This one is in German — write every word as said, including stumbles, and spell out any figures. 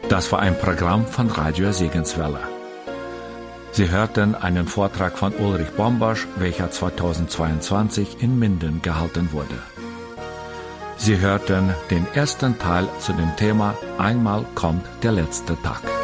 Das war ein Programm von Radio Segenswelle. Sie hörten einen Vortrag von Ulrich Bombasch, welcher zweitausendzweiundzwanzig in Minden gehalten wurde. Sie hörten den ersten Teil zu dem Thema Einmal kommt der letzte Tag.